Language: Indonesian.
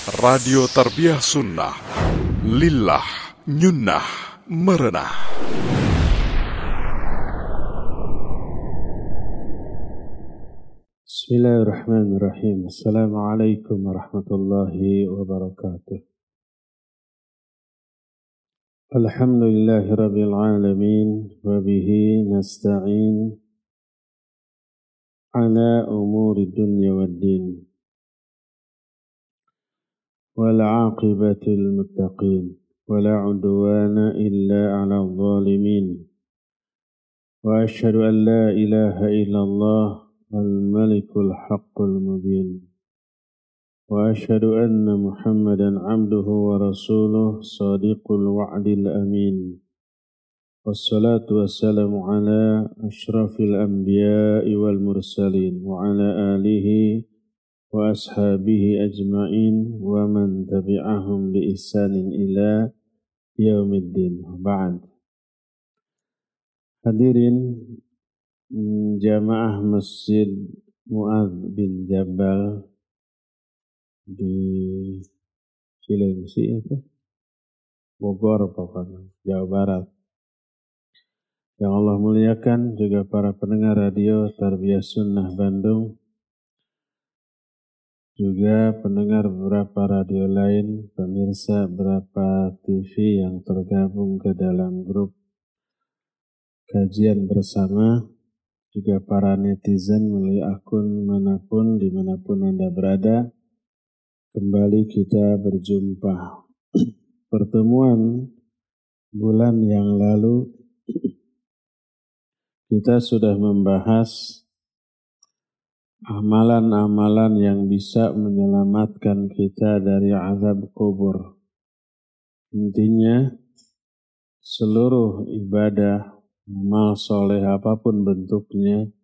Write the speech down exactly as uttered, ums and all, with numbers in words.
Radio Tarbiyah Sunnah, Lillah, Nyunnah, Merenah. Bismillahirrahmanirrahim. Assalamualaikum warahmatullahi wabarakatuh. Alhamdulillahi rabbil alamin, wa bihi nasta'in ala umuri dunya waddin. Wal aqibatu lil muttaqin, wa la udwana illa 'alal zalimin. Wa asyhadu an la ilaha illallah al-malikul haqqul mubin. Wa asyhadu anna Muhammadan 'abduhu wa rasuluh shadiqul wa'dil amin. Wassalatu wassalamu ala asyrafil anbiya'i wal mursalin wa ala alihi wa ashabihi ajma'in wa man tabi'ahum bi ihsanin ila yaumiddin. Ba'd. Hadirin jamaah Masjid Mu'adz bin Jabal di Cilengsi itu, Bogor pokoknya, Jawa Barat. Yang Allah muliakan, juga para pendengar radio Tarbiyah Sunnah Bandung, juga pendengar beberapa radio lain, pemirsa beberapa T V yang tergabung ke dalam grup kajian bersama, juga para netizen melalui akun manapun, dimanapun Anda berada. Kembali kita berjumpa. Pertemuan bulan yang lalu kita sudah membahas amalan-amalan yang bisa menyelamatkan kita dari azab kubur. Intinya, seluruh ibadah, amal soleh apapun bentuknya,